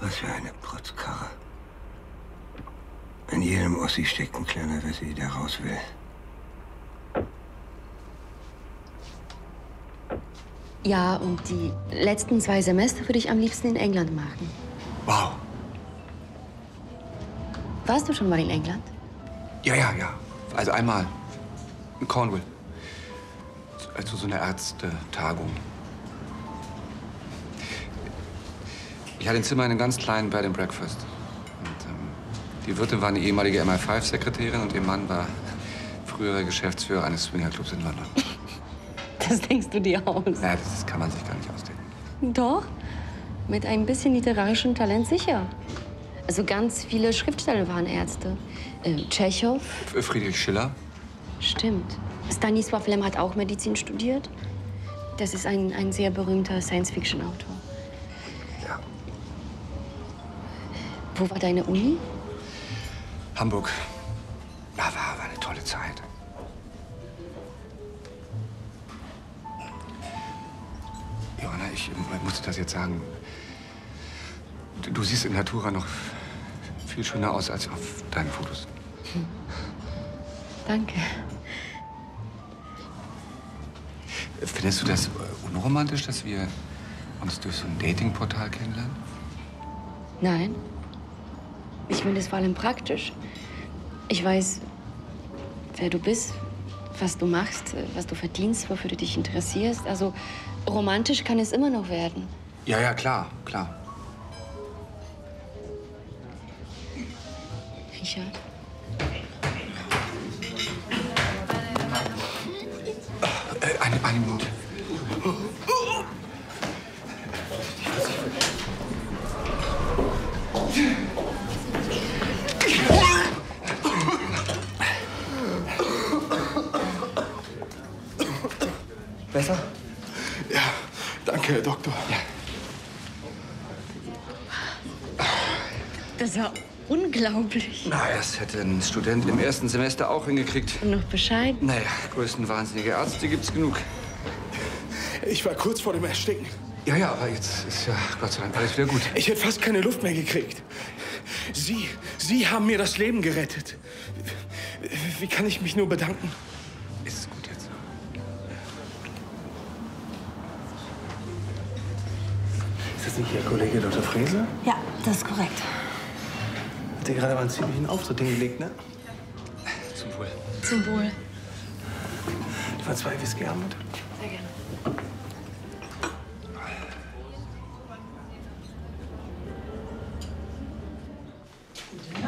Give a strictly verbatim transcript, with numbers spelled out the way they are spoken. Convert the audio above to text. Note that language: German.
Was für eine Protzkarre. In jedem Ossi steckt ein kleiner Wessi, der raus will. Ja, und die letzten zwei Semester würde ich am liebsten in England machen. Wow. Warst du schon mal in England? Ja, ja, ja. Also einmal in Cornwall. Zu so einer Ärztetagung. Ich hatte ein Zimmer in einem ganz kleinen Bed and Breakfast. Und, ähm, die Wirtin war eine ehemalige M I fünf Sekretärin und ihr Mann war früherer Geschäftsführer eines Swingerclubs in London. Das denkst du dir aus? Ja, das kann man sich gar nicht ausdenken. Doch, mit ein bisschen literarischem Talent sicher. Also ganz viele Schriftsteller waren Ärzte. Äh, Tschechow. Friedrich Schiller. Stimmt. Stanisław Lem hat auch Medizin studiert. Das ist ein, ein sehr berühmter Science-Fiction-Autor. Ja. Wo war deine Uni? Hamburg. Ja, war, war eine tolle Zeit. Johanna, ich äh, muss dir das jetzt sagen. Du, du siehst in Natura noch viel schöner aus als auf deinen Fotos. Hm. Danke. Findest du das unromantisch, dass wir uns durch so ein Datingportal kennenlernen? Nein. Ich finde es vor allem praktisch. Ich weiß, wer du bist, was du machst, was du verdienst, wofür du dich interessierst. Also romantisch kann es immer noch werden. Ja, ja, klar, klar. Richard? Äh, eine, eine Minute. Besser? Ja, danke, Herr Doktor. Ja. Das war unglaublich. Na, das hätte ein Student im ersten Semester auch hingekriegt. Und noch bescheiden. Naja, größenwahnsinnige Ärzte gibt's genug. Ich war kurz vor dem Ersticken. Ja, ja, aber jetzt ist ja Gott sei Dank alles wieder gut. Ich hätte fast keine Luft mehr gekriegt. Sie, Sie haben mir das Leben gerettet. Wie kann ich mich nur bedanken? Ist es gut jetzt? Ist das nicht Ihr Kollege Doktor Frese? Ja, das ist korrekt. Hat dir gerade mal einen ziemlichen Auftritt hingelegt, ne? Zum Wohl. Zum Wohl. Du war zwei Whisky haben, bitte? Sehr gerne. Ja.